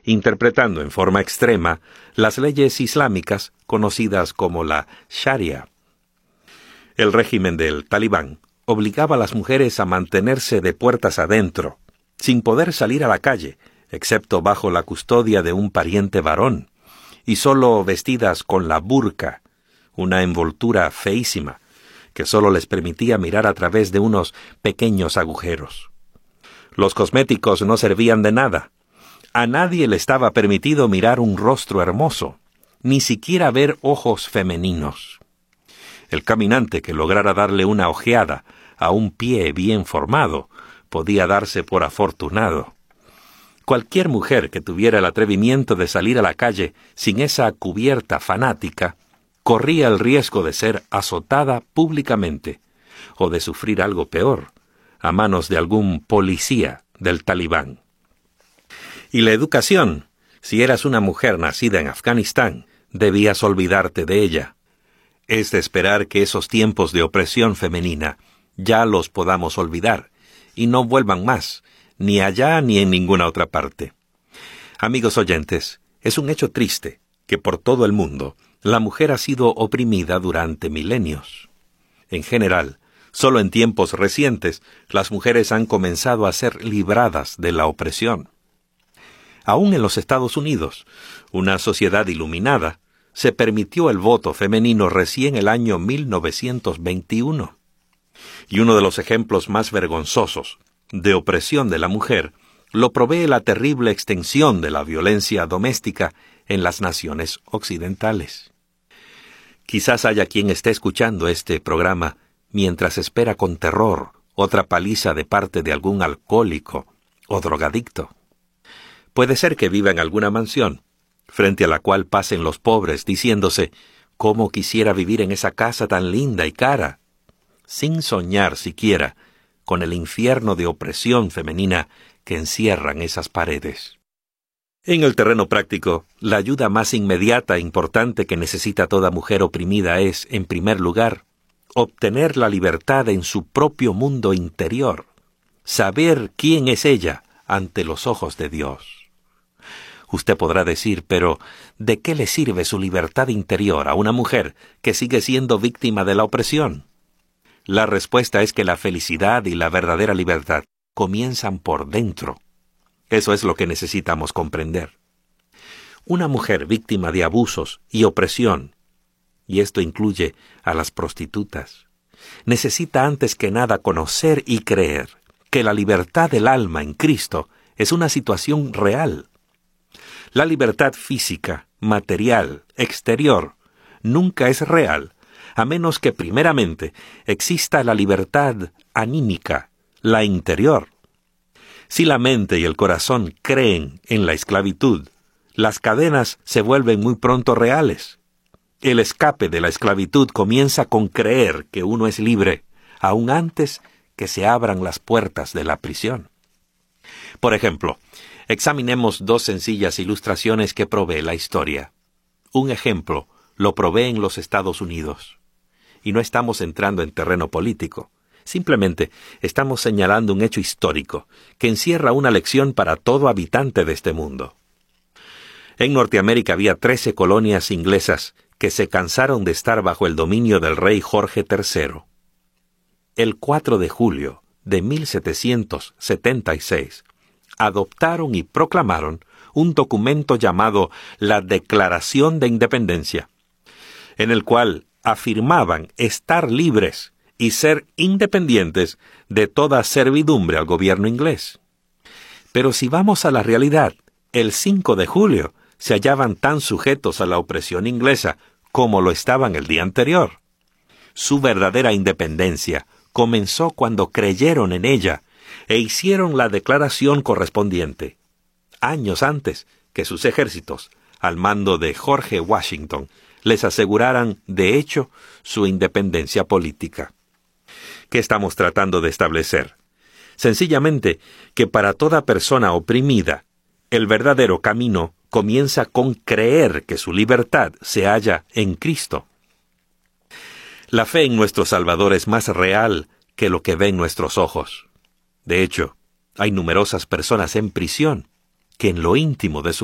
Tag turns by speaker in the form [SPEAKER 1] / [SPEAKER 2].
[SPEAKER 1] interpretando en forma extrema las leyes islámicas conocidas como la Sharia. El régimen del Talibán obligaba a las mujeres a mantenerse de puertas adentro, sin poder salir a la calle, excepto bajo la custodia de un pariente varón, y solo vestidas con la burka, una envoltura feísima, que solo les permitía mirar a través de unos pequeños agujeros. Los cosméticos no servían de nada. A nadie le estaba permitido mirar un rostro hermoso, ni siquiera ver ojos femeninos. El caminante que lograra darle una ojeada a un pie bien formado podía darse por afortunado. Cualquier mujer que tuviera el atrevimiento de salir a la calle sin esa cubierta fanática corría el riesgo de ser azotada públicamente o de sufrir algo peor, a manos de algún policía del Talibán. Y la educación, si eras una mujer nacida en Afganistán, debías olvidarte de ella. Es de esperar que esos tiempos de opresión femenina ya los podamos olvidar y no vuelvan más, ni allá ni en ninguna otra parte. Amigos oyentes, es un hecho triste que por todo el mundo la mujer ha sido oprimida durante milenios. En general, solo en tiempos recientes las mujeres han comenzado a ser libradas de la opresión. Aún en los Estados Unidos, una sociedad iluminada, se permitió el voto femenino recién el año 1921. Y uno de los ejemplos más vergonzosos de opresión de la mujer lo provee la terrible extensión de la violencia doméstica en las naciones occidentales. Quizás haya quien esté escuchando este programa mientras espera con terror otra paliza de parte de algún alcohólico o drogadicto. Puede ser que viva en alguna mansión, frente a la cual pasen los pobres diciéndose, «¿Cómo quisiera vivir en esa casa tan linda y cara?», sin soñar siquiera con el infierno de opresión femenina que encierran esas paredes. En el terreno práctico, la ayuda más inmediata e importante que necesita toda mujer oprimida es, en primer lugar, obtener la libertad en su propio mundo interior, saber quién es ella ante los ojos de Dios. Usted podrá decir, pero ¿de qué le sirve su libertad interior a una mujer que sigue siendo víctima de la opresión? La respuesta es que la felicidad y la verdadera libertad comienzan por dentro. Eso es lo que necesitamos comprender. Una mujer víctima de abusos y opresión, y esto incluye a las prostitutas, necesita antes que nada conocer y creer que la libertad del alma en Cristo es una situación real. La libertad física, material, exterior, nunca es real, a menos que primeramente exista la libertad anímica, la interior. Si la mente y el corazón creen en la esclavitud, las cadenas se vuelven muy pronto reales. El escape de la esclavitud comienza con creer que uno es libre, aún antes que se abran las puertas de la prisión. Por ejemplo, examinemos dos sencillas ilustraciones que provee la historia. Un ejemplo lo provee en los Estados Unidos. Y no estamos entrando en terreno político. Simplemente estamos señalando un hecho histórico que encierra una lección para todo habitante de este mundo. En Norteamérica había 13 colonias inglesas que se cansaron de estar bajo el dominio del rey Jorge III. El 4 de julio de 1776, adoptaron y proclamaron un documento llamado la Declaración de Independencia, en el cual afirmaban estar libres y ser independientes de toda servidumbre al gobierno inglés. Pero si vamos a la realidad, el 5 de julio se hallaban tan sujetos a la opresión inglesa como lo estaban el día anterior. Su verdadera independencia comenzó cuando creyeron en ella e hicieron la declaración correspondiente, años antes que sus ejércitos, al mando de George Washington, les aseguraran, de hecho, su independencia política. ¿Qué estamos tratando de establecer? Sencillamente que para toda persona oprimida, el verdadero camino comienza con creer que su libertad se halla en Cristo. La fe en nuestro Salvador es más real que lo que ven nuestros ojos. De hecho, hay numerosas personas en prisión que en lo íntimo de su